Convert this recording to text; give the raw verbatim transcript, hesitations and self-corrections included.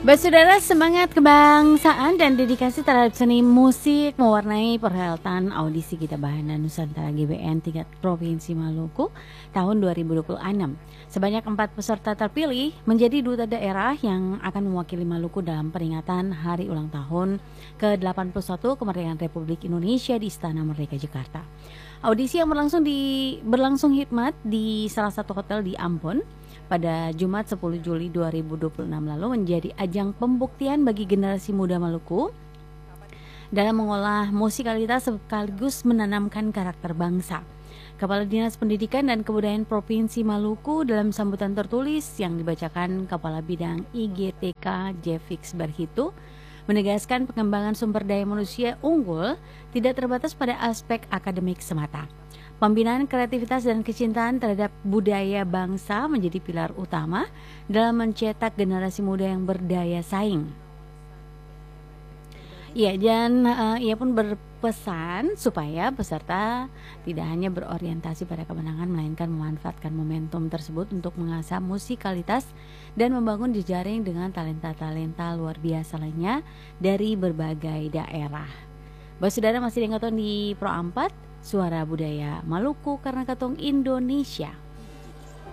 Saudara, semangat kebangsaan dan dedikasi terhadap seni musik mewarnai perhelatan audisi Gita Bahana Nusantara G B N tingkat Provinsi Maluku tahun dua ribu dua puluh enam. Sebanyak empat peserta terpilih menjadi duta daerah yang akan mewakili Maluku dalam peringatan Hari Ulang Tahun ke delapan puluh satu Kemerdekaan Republik Indonesia di Istana Merdeka Jakarta. Audisi yang berlangsung di berlangsung hikmat di salah satu hotel di Ambon pada Jumat sepuluh Juli dua ribu dua puluh enam lalu menjadi ajang pembuktian bagi generasi muda Maluku dalam mengolah musikalitas sekaligus menanamkan karakter bangsa. Kepala Dinas Pendidikan dan Kebudayaan Provinsi Maluku dalam sambutan tertulis yang dibacakan Kepala Bidang I G T K Jefix Berhitu menegaskan pengembangan sumber daya manusia unggul tidak terbatas pada aspek akademik semata. Pembinaan kreativitas dan kecintaan terhadap budaya bangsa menjadi pilar utama dalam mencetak generasi muda yang berdaya saing. Iya, dan uh, ia pun berpesan supaya peserta tidak hanya berorientasi pada kemenangan, melainkan memanfaatkan momentum tersebut untuk mengasah musikalitas dan membangun jejaring dengan talenta-talenta luar biasa lainnya dari berbagai daerah. Bapak saudara, masih dengarkan di Pro empat Suara Budaya Maluku karena Katong Indonesia.